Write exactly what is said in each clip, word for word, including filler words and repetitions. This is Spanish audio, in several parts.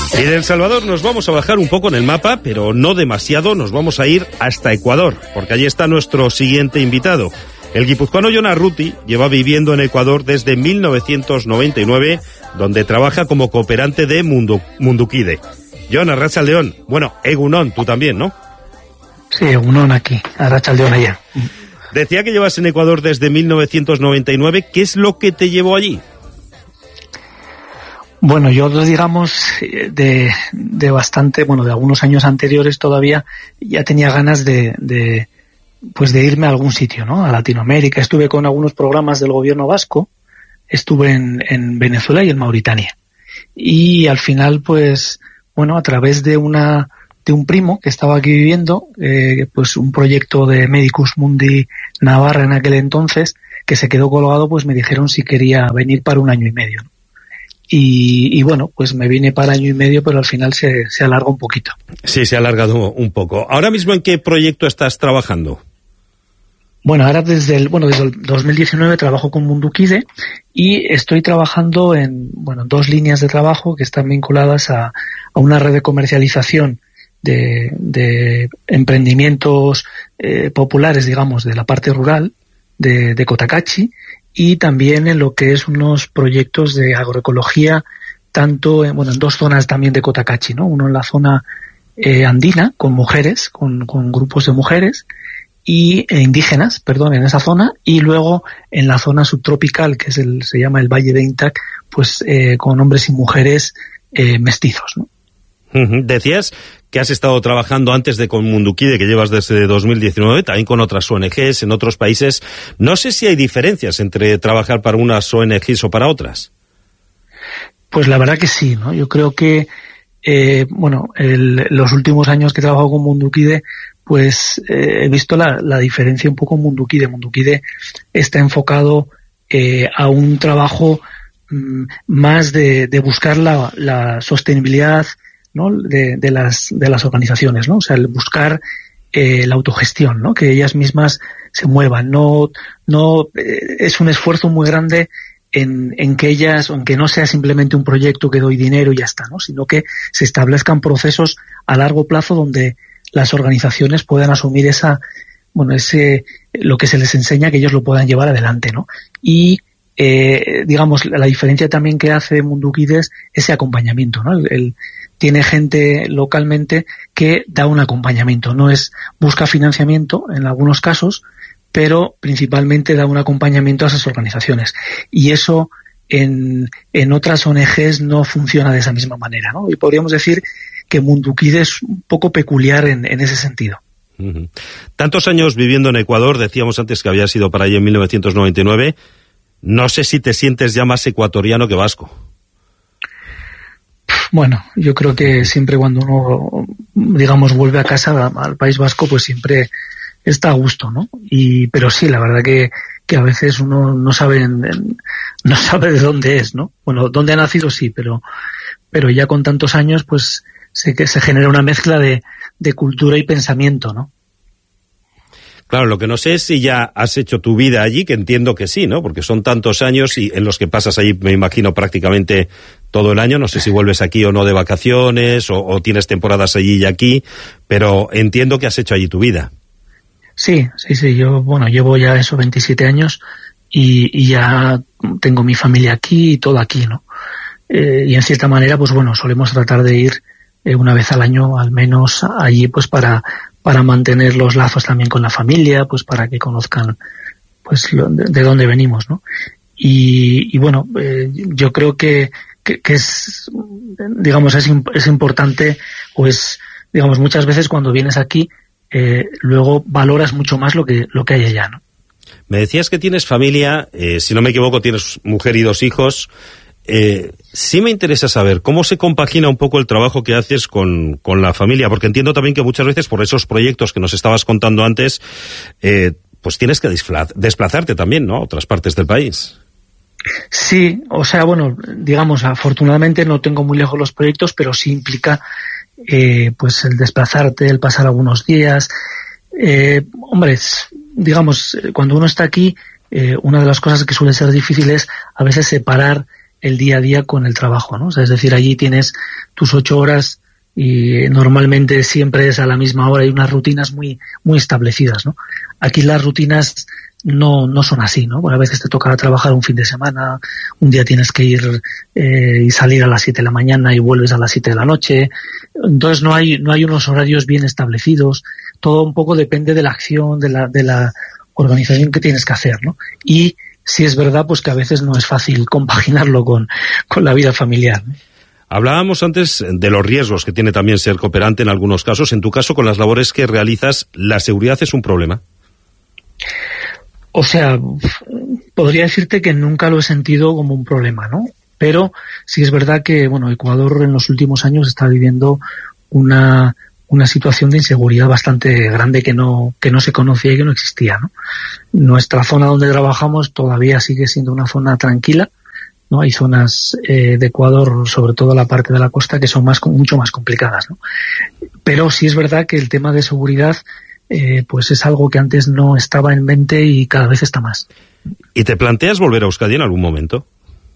Y de El Salvador nos vamos a bajar un poco en el mapa, pero no demasiado, nos vamos a ir hasta Ecuador, porque allí está nuestro siguiente invitado. El guipuzcoano Jon Arruti lleva viviendo en Ecuador desde mil novecientos noventa y nueve, donde trabaja como cooperante de Mundu, Mundukide. Jon, arratsaldeon. Bueno, egunon, tú también, ¿no? Sí, egunon aquí, arratsaldeon allá. Decía que llevas en Ecuador desde mil novecientos noventa y nueve. ¿Qué es lo que te llevó allí? Bueno, yo digamos de, de bastante, bueno, de algunos años anteriores todavía ya tenía ganas de, de, pues de irme a algún sitio, ¿no? A Latinoamérica. Estuve con algunos programas del gobierno vasco, estuve en, en Venezuela y en Mauritania. Y al final, pues, bueno, a través de una, de un primo que estaba aquí viviendo, eh, pues un proyecto de Medicus Mundi Navarra en aquel entonces, que se quedó colgado, pues me dijeron si quería venir para un año y medio, ¿no? Y, y bueno, pues me vine para año y medio, pero al final se, se alarga un poquito. Sí, se ha alargado un poco. ¿Ahora mismo en qué proyecto estás trabajando? Bueno, ahora desde el, bueno, desde el dos mil diecinueve trabajo con Mundukide y estoy trabajando en, bueno, dos líneas de trabajo que están vinculadas a, a una red de comercialización de, de emprendimientos eh, populares, digamos, de la parte rural de, de Cotacachi, y también en lo que es unos proyectos de agroecología, tanto en, bueno, en dos zonas también de Cotacachi, ¿no? Uno en la zona eh, andina, con mujeres, con, con grupos de mujeres, y eh, indígenas, perdón, en esa zona, y luego en la zona subtropical, que es el, se llama el Valle de Intac, pues eh, con hombres y mujeres eh, mestizos, ¿no? Decías que has estado trabajando antes de con Mundukide, que llevas desde dos mil diecinueve, también con otras O N Ges en otros países. No sé si hay diferencias entre trabajar para unas O N Ges o para otras. Pues la verdad que sí, ¿no? Yo creo que, eh, bueno, el, los últimos años que he trabajado con Mundukide, pues eh, he visto la, la diferencia un poco en Mundukide. Mundukide está enfocado eh, a un trabajo mm, más de, de buscar la, la sostenibilidad, ¿no? de, de las de las organizaciones, ¿no? O sea, el buscar eh, la autogestión, ¿no? Que ellas mismas se muevan. No no eh, es un esfuerzo muy grande en, en que ellas, aunque no sea simplemente un proyecto que doy dinero y ya está, ¿no? Sino que se establezcan procesos a largo plazo donde las organizaciones puedan asumir esa, bueno, ese lo que se les enseña, que ellos lo puedan llevar adelante, ¿no? Y eh, digamos, la diferencia también que hace Mundukide es ese acompañamiento, ¿no? El, el tiene gente localmente que da un acompañamiento, no es busca financiamiento en algunos casos, pero principalmente da un acompañamiento a esas organizaciones. Y eso en, en otras O N Ges no funciona de esa misma manera, ¿no? Y podríamos decir que Mundukide es un poco peculiar en, en ese sentido. Uh-huh. Tantos años viviendo en Ecuador, decíamos antes que habías ido para allí en mil novecientos noventa y nueve, no sé si te sientes ya más ecuatoriano que vasco. Bueno, yo creo que siempre cuando uno, digamos, vuelve a casa, al País Vasco, pues siempre está a gusto, ¿no? Y, pero sí, la verdad que, que a veces uno no sabe, no sabe de dónde es, ¿no? Bueno, dónde ha nacido sí, pero, pero ya con tantos años, pues, sé que se genera una mezcla de, de cultura y pensamiento, ¿no? Claro, lo que no sé es si ya has hecho tu vida allí, que entiendo que sí, ¿no? Porque son tantos años y en los que pasas allí, me imagino, prácticamente todo el año. No sé si vuelves aquí o no de vacaciones, o, o tienes temporadas allí y aquí, pero entiendo que has hecho allí tu vida. Sí, sí, sí. Yo, bueno, llevo ya esos veintisiete años y, y ya tengo mi familia aquí y todo aquí, ¿no? Eh, y en cierta manera, pues bueno, solemos tratar de ir eh, una vez al año, al menos allí, pues para... para mantener los lazos también con la familia, pues para que conozcan pues lo, de, de dónde venimos, ¿no? Y, y bueno, eh, yo creo que, que, que es, digamos, es, es importante, pues, digamos, muchas veces cuando vienes aquí, eh, luego valoras mucho más lo que, lo que hay allá, ¿no? Me decías que tienes familia, eh, si no me equivoco, tienes mujer y dos hijos. Eh, sí me interesa saber cómo se compagina un poco el trabajo que haces con, con la familia, porque entiendo también que muchas veces por esos proyectos que nos estabas contando antes, eh, pues tienes que desplazarte también, ¿no?, a otras partes del país. Sí, o sea, bueno, digamos, afortunadamente no tengo muy lejos los proyectos, pero sí implica eh, pues el desplazarte, el pasar algunos días. Eh, hombre, digamos, cuando uno está aquí, eh, una de las cosas que suele ser difícil es a veces separar el día a día con el trabajo, ¿no? O sea, es decir, allí tienes tus ocho horas y normalmente siempre es a la misma hora y unas rutinas muy muy establecidas, ¿no? Aquí las rutinas no no son así, ¿no? Bueno, a veces te toca trabajar un fin de semana, un día tienes que ir eh, y salir a las siete de la mañana y vuelves a las siete de la noche. Entonces no hay no hay unos horarios bien establecidos. Todo un poco depende de la acción, de la de la organización que tienes que hacer, ¿no? Y sí es verdad pues que a veces no es fácil compaginarlo con, con la vida familiar, ¿no? Hablábamos antes de los riesgos que tiene también ser cooperante en algunos casos. En tu caso, con las labores que realizas, ¿la seguridad es un problema? O sea, podría decirte que nunca lo he sentido como un problema, ¿no? Pero sí es verdad que, bueno, Ecuador en los últimos años está viviendo una, una situación de inseguridad bastante grande que no, que no se conocía y que no existía, ¿no? Nuestra zona donde trabajamos todavía sigue siendo una zona tranquila, ¿no? Hay zonas eh, de Ecuador, sobre todo la parte de la costa, que son más mucho más complicadas, ¿no? Pero sí es verdad que el tema de seguridad eh, pues es algo que antes no estaba en mente y cada vez está más. ¿Y te planteas volver a Euskadi en algún momento?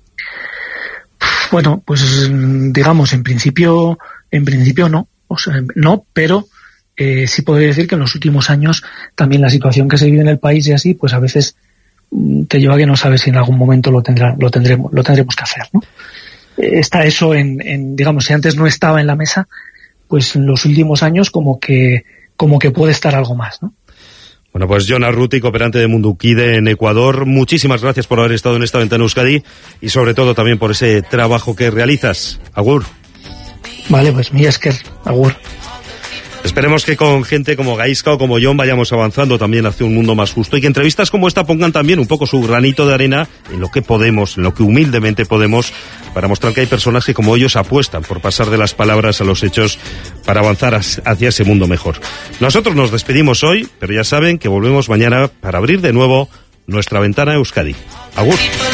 Bueno, pues digamos, en principio en principio no, o sea, no, pero eh, sí podría decir que en los últimos años también la situación que se vive en el país y así, pues a veces te lleva a que no sabes si en algún momento lo tendrá, lo tendremos, lo tendremos que hacer, ¿no? Está eso en, en, digamos, si antes no estaba en la mesa, pues en los últimos años como que, como que puede estar algo más, ¿no? Bueno, pues Jon Arruti, cooperante de Mundukide en Ecuador, muchísimas gracias por haber estado en esta ventana Euskadi y sobre todo también por ese trabajo que realizas. Agur. Vale, pues mi esker, agur. Esperemos que con gente como Gaizka o como Jon vayamos avanzando también hacia un mundo más justo y que entrevistas como esta pongan también un poco su granito de arena en lo que podemos, en lo que humildemente podemos, para mostrar que hay personas que como ellos apuestan por pasar de las palabras a los hechos para avanzar hacia ese mundo mejor. Nosotros nos despedimos hoy, pero ya saben que volvemos mañana para abrir de nuevo nuestra ventana Euskadi. Agur.